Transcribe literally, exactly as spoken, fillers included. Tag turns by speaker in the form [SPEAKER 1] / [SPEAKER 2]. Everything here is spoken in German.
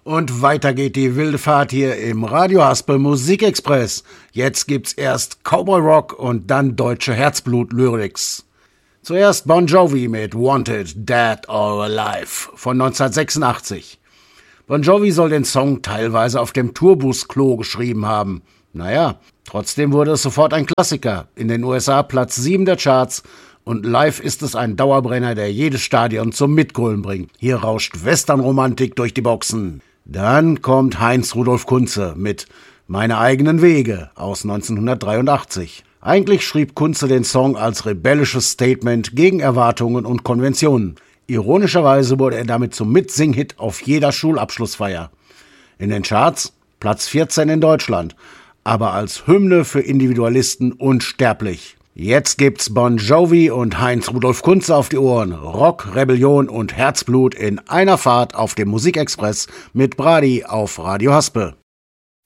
[SPEAKER 1] Und weiter geht die wilde Fahrt hier im Radio Haspel Musikexpress. Jetzt gibt's erst Cowboy Rock und dann deutsche Herzblut-Lyrics. Zuerst Bon Jovi mit Wanted, Dead or Alive von neunzehnhundertsechsundachtzig. Bon Jovi soll den Song teilweise auf dem Tourbus-Klo geschrieben haben. Naja, trotzdem wurde es sofort ein Klassiker. In den U S A Platz sieben der Charts. Und live ist es ein Dauerbrenner, der jedes Stadion zum Mitgrölen bringt. Hier rauscht Westernromantik durch die Boxen. Dann kommt Heinz Rudolf Kunze mit Meine eigenen Wege aus neunzehnhundertdreiundachtzig. Eigentlich schrieb Kunze den Song als rebellisches Statement gegen Erwartungen und Konventionen. Ironischerweise wurde er damit zum Mitsing-Hit auf jeder Schulabschlussfeier. In den Charts Platz vierzehn in Deutschland, aber als Hymne für Individualisten unsterblich. Jetzt gibt's Bon Jovi und Heinz Rudolf Kunze auf die Ohren. Rock, Rebellion und Herzblut in einer Fahrt auf dem Musikexpress mit Brady auf Radio Haspel.